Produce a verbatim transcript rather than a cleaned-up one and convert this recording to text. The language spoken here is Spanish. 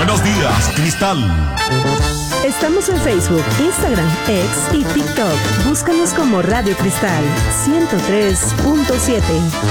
Buenos días, Cristal. Estamos en Facebook, Instagram, X y TikTok. Búscanos como Radio Cristal ciento tres punto siete.